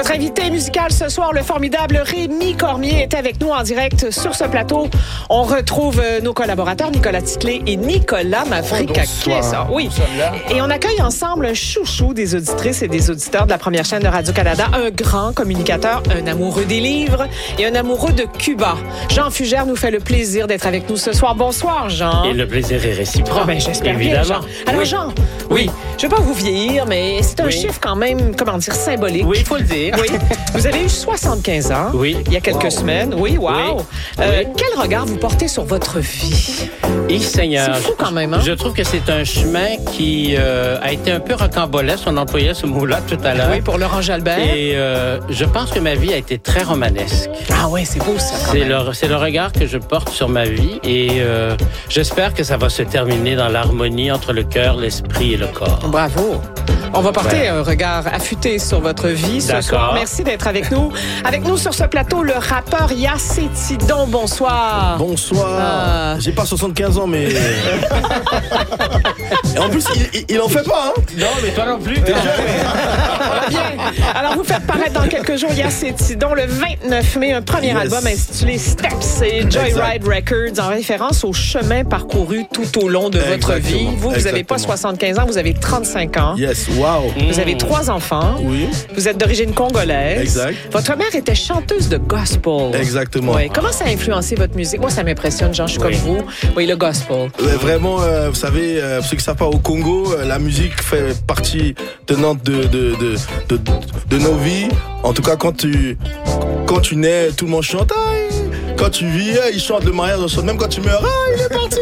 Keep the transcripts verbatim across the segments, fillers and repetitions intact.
Notre invité musical ce soir, le formidable Rémi Cormier, est avec nous en direct sur ce plateau. On retrouve nos collaborateurs Nicolas Ticlé et Nicolas Mavric-Aquès. Oui. Et on accueille ensemble un chouchou des auditrices et des auditeurs de la première chaîne de Radio-Canada, un grand communicateur, un amoureux des livres et un amoureux de Cuba. Jean Fugère nous fait le plaisir d'être avec nous ce soir. Bonsoir, Jean. Et le plaisir est réciproque. Oh, ben, j'espère évidemment. bien, Jean. Alors, oui. Jean, oui. oui, je ne vais pas vous vieillir, mais c'est un oui. chiffre quand même, comment dire, symbolique. Oui, il faut le dire. Oui. Vous avez eu soixante-quinze ans. Oui. Il y a quelques wow. semaines. Oui, wow. Oui. Euh, oui. Quel regard vous portez sur votre vie? Et Seigneur. C'est fou quand même, hein? Je trouve que c'est un chemin qui euh, a été un peu rocambolesque. On employait ce mot-là tout à l'heure. Oui, pour Laurent Jalbert. Et euh, je pense que ma vie a été très romanesque. Ah oui, c'est beau ça quand c'est même. Le, c'est le regard que je porte sur ma vie et euh, j'espère que ça va se terminer dans l'harmonie entre le cœur, l'esprit et le corps. Bravo. On va porter ouais. un regard affûté sur votre vie ce D'accord. soir. Merci d'être avec nous. Avec nous sur ce plateau, le rappeur Yassé Tidon. Bonsoir. Bonsoir. Ah. J'ai pas soixante-quinze ans, mais... Et en plus, il, il en fait pas, hein? Non, mais toi non plus. Déjà. Bien. Alors, vous faites paraître dans quelques jours Yassé Tidon, le vingt-neuf mai, un premier Yes. album intitulé Steps et Joyride Records, en référence au chemin parcouru tout au long de votre Exactement. vie. Vous, vous n'avez pas Exactement. soixante-quinze ans, vous avez trente-cinq ans. Yes, wow. Vous avez trois enfants. Oui. Vous êtes d'origine congolaise. Exact. Votre mère était chanteuse de gospel. Exactement. Oui. Comment ça a influencé votre musique? Moi, ça m'impressionne, Jean, je suis Oui. comme vous. Oui, le gospel. Euh, Vraiment, euh, vous savez, euh, ceux qui ne savent pas, au Congo, euh, la musique fait partie tenante de, de, de, de, de nos vies. En tout cas, quand tu, quand tu nais, tout le monde chante. Ah, quand tu vis, ils chantent le mariage, on chante. Même quand tu meurs, ah, il est parti.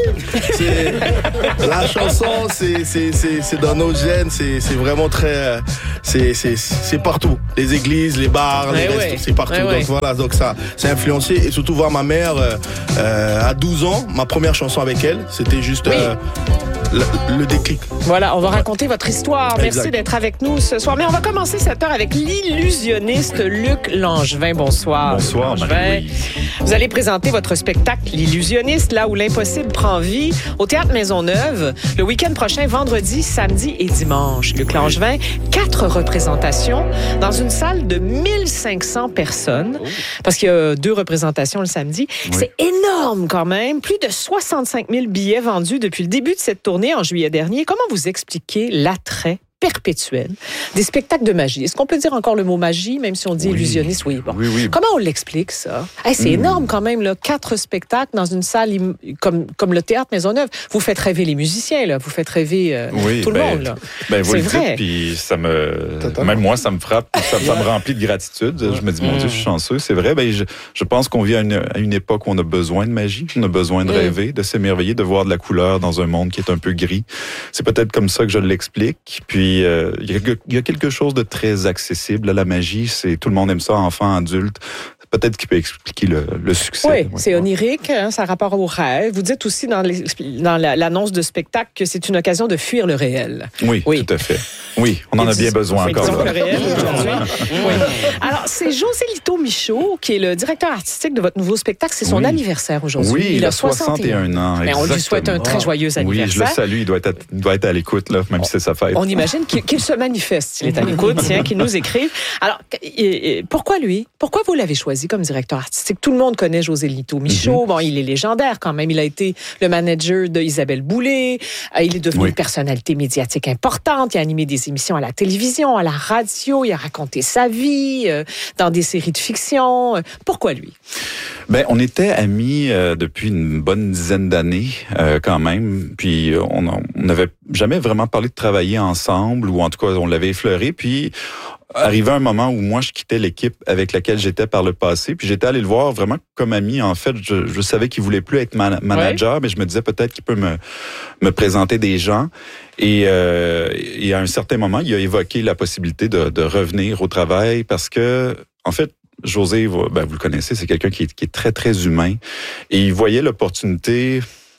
C'est, la chanson, c'est, c'est, c'est, c'est dans nos gènes. C'est, c'est vraiment très, c'est, c'est, c'est partout. Les églises, les bars, Ouais, les restos, ouais. c'est partout. Ouais, donc ouais. voilà, donc ça, ça a influencé. Et surtout voir ma mère euh, euh, à douze ans, ma première chanson avec elle, c'était juste Oui. euh, le, le déclic. Voilà, on va raconter votre histoire. Merci Exact. d'être avec nous ce soir. Mais on va commencer cette heure avec l'illusionniste Luc Langevin. Bonsoir. Bonsoir, Langevin. Marie-Louise. Vous allez présenter votre spectacle L'illusionniste, là où l'impossible prend vie, au Théâtre Maisonneuve, le week-end prochain, vendredi, samedi et dimanche. Luc Langevin, quatre représentations dans une salle de mille cinq cents personnes, parce qu'il y a deux représentations le samedi. Oui. C'est énorme quand même. Plus de soixante-cinq mille billets vendus depuis le début de cette tournée en juillet dernier. Comment vous expliquez l'attrait perpétuel des spectacles de magie? Est-ce qu'on peut dire encore le mot magie, même si on dit Oui. illusionniste? Oui, bon. Oui, oui. Comment on l'explique, ça? Hey, c'est Mm. énorme quand même, là. Quatre spectacles dans une salle im- comme, comme le Théâtre Maisonneuve. Vous faites rêver les musiciens, là. Vous faites rêver euh, Oui, tout le ben, monde, là. Ben, vous C'est le vrai. dites, puis ça me... Totalement. Même moi, ça me frappe, puis ça, ça me remplit de gratitude. Je me dis, mon Mm. Dieu, je suis chanceux. C'est vrai, ben, je, je pense qu'on vit à une, à une époque où on a besoin de magie, on a besoin de Mm. rêver, de s'émerveiller, de voir de la couleur dans un monde qui est un peu gris. C'est peut-être comme ça que je l'explique. Puis, euh, il y a, il y a quelque chose de très accessible à la magie. C'est, tout le monde aime ça, enfant, adulte. Peut-être qu'il peut expliquer le, le succès. Oui, Ouais. c'est onirique, hein, ça a rapport au rêve. Vous dites aussi dans, les, dans la- l'annonce de spectacle que c'est une occasion de fuir le réel. Oui, Oui. tout à fait. Oui, on en a Et bien dis- besoin oui, encore. disons que là. le réel aujourd'hui. Oui. Alors, c'est José Lito Michaud, qui est le directeur artistique de votre nouveau spectacle. C'est son Oui. anniversaire aujourd'hui. Oui, il, a soixante et un ans. Mais on lui souhaite un très joyeux Oui, je le anniversaire. salue. Il doit être, il doit être à l'écoute, là, même si c'est sa fête. On imagine qu'il, qu'il se manifeste s'il est à l'écoute, tiens, qu'il nous écrive. Alors, et- et pourquoi lui? Pourquoi vous l'avez choisi comme directeur artistique? Tout le monde connaît José Lito Michaud. Mm-hmm. Bon, il est légendaire quand même. Il a été le manager de Isabelle Boulay. Euh, Il est devenu Oui. une personnalité médiatique importante. Il a animé des émissions à la télévision, à la radio. Il a raconté sa vie euh, dans des séries de fiction. Euh, Pourquoi lui? Ben, on était amis euh, depuis une bonne dizaine d'années, euh, quand même. Puis euh, on on n'avait jamais vraiment parlé de travailler ensemble, ou en tout cas, on l'avait effleuré. Puis arrivait un moment où moi, je quittais l'équipe avec laquelle j'étais par le passé, puis j'étais allé le voir vraiment comme ami. En fait, je, je savais qu'il voulait plus être man- manager, ouais. mais je me disais peut-être qu'il peut me, me présenter des gens. Et, euh, et à un certain moment, il a évoqué la possibilité de, de revenir au travail parce que, en fait, José, ben, vous le connaissez, c'est quelqu'un qui est, qui est très, très humain. Et il voyait l'opportunité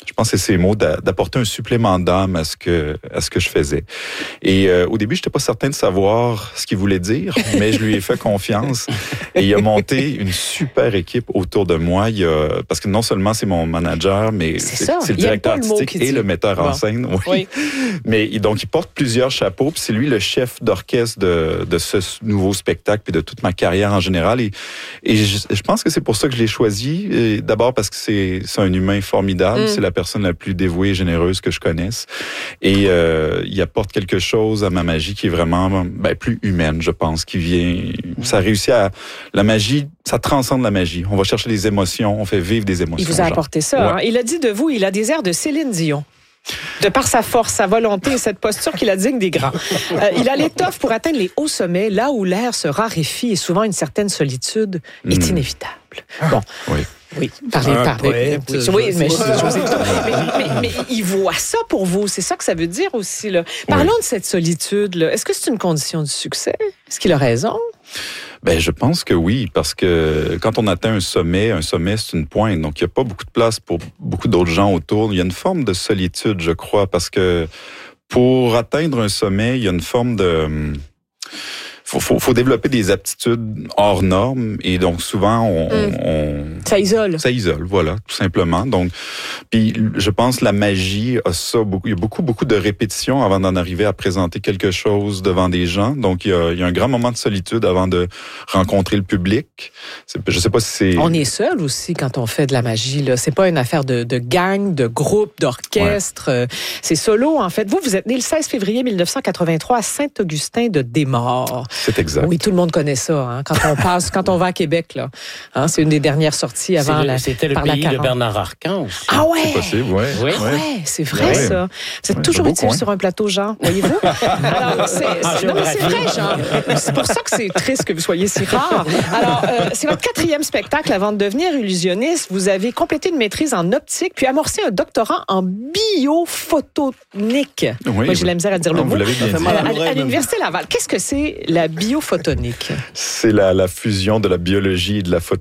je pense que c'est ces mots, d'apporter un supplément d'âme à ce que à ce que je faisais. Et euh, au début, j'étais pas certain de savoir ce qu'il voulait dire, mais je lui ai fait confiance et il a monté une super équipe autour de moi. Il a, parce que non seulement c'est mon manager, mais c'est, c'est, c'est le directeur artistique le et le metteur bon. en scène. Oui. oui. Mais donc il porte plusieurs chapeaux, puis c'est lui le chef d'orchestre de de ce nouveau spectacle puis de toute ma carrière en général. Et et je, je pense que c'est pour ça que je l'ai choisi. Et d'abord parce que c'est c'est un humain formidable, mm. c'est la personne la plus dévouée et généreuse que je connaisse. Et euh, il apporte quelque chose à ma magie qui est vraiment ben, plus humaine, je pense, qui vient... Ça réussit à... La magie, ça transcende la magie. On va chercher des émotions, on fait vivre des émotions. Il vous a apporté ça. Ouais. Hein? Il a dit de vous, il a des airs de Céline Dion. De par sa force, sa volonté et cette posture qu'il a digne des grands. Euh, il a l'étoffe pour atteindre les hauts sommets, là où l'air se raréfie et souvent une certaine solitude mmh. est inévitable. Bon. Oui. Oui, parlez, un parlez. Poète, oui, oui mais, mais, mais, mais il voit ça pour vous. C'est ça que ça veut dire aussi. Là. Parlons oui. de cette solitude. Là. Est-ce que c'est une condition du succès? Est-ce qu'il a raison? Ben, je pense que oui, parce que quand on atteint un sommet, un sommet, c'est une pointe. Donc, il n'y a pas beaucoup de place pour beaucoup d'autres gens autour. Il y a une forme de solitude, je crois, parce que pour atteindre un sommet, il y a une forme de... Faut, faut, faut développer des aptitudes hors normes et donc souvent on, mmh. on ça isole. Ça isole, voilà, tout simplement. Donc, puis je pense la magie a ça beaucoup. Il y a beaucoup beaucoup de répétitions avant d'en arriver à présenter quelque chose devant des gens. Donc il y a, il y a un grand moment de solitude avant de rencontrer le public. C'est, je sais pas si c'est. On est seul aussi quand on fait de la magie. Là, c'est pas une affaire de, de gang, de groupe, d'orchestre. Ouais. C'est solo en fait. Vous, vous êtes né le seize février mille neuf cent quatre-vingt-trois à Saint-Augustin de Desmaures. C'est exact. Oui, tout le monde connaît ça. Hein, quand on passe, quand on va à Québec, là, hein, c'est une des dernières sorties avant c'est le, la. C'était le par pays la de Bernard Arcan aussi. Ah ouais. C'est possible, ouais. Oui, ah ouais, c'est vrai ouais. ça. Vous êtes ouais, toujours utile sur un plateau, Jean. Voyez-vous. Alors, c'est, c'est, non, mais c'est vrai, Jean. C'est pour ça que c'est triste que vous soyez si rare. Alors, euh, c'est votre quatrième spectacle avant de devenir illusionniste. Vous avez complété une maîtrise en optique, puis amorcé un doctorat en biophotonique. Oui, Moi, j'ai oui. la misère à dire non, le mot. Vous l'avez bien dit. À, à, à l'Université Laval. Qu'est-ce que c'est la biophotonique? C'est la, la fusion de la biologie et de la photo.